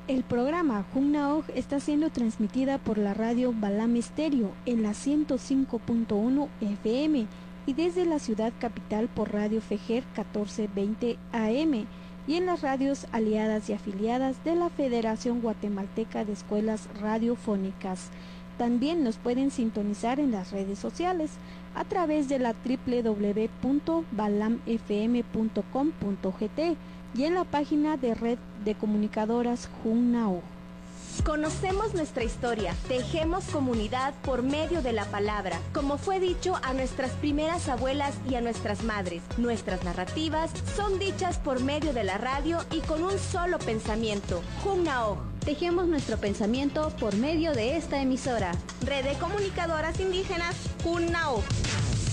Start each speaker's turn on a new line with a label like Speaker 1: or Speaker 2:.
Speaker 1: El programa Junnaoj está siendo transmitida por la radio Balam Estéreo en la 105.1 FM y desde la ciudad capital por Radio Fejer 1420 AM y en las radios aliadas y afiliadas de la Federación Guatemalteca de Escuelas Radiofónicas. También nos pueden sintonizar en las redes sociales a través de la www.balamfm.com.gt y en la página de red de comunicadoras Junnaoj.
Speaker 2: Conocemos nuestra historia, tejemos comunidad por medio de la palabra, como fue dicho a nuestras primeras abuelas y a nuestras madres. Nuestras narrativas son dichas por medio de la radio y con un solo pensamiento, Junnaoj.
Speaker 3: Tejemos nuestro pensamiento por medio de esta emisora.
Speaker 2: Red de Comunicadoras Indígenas, Junnaoj.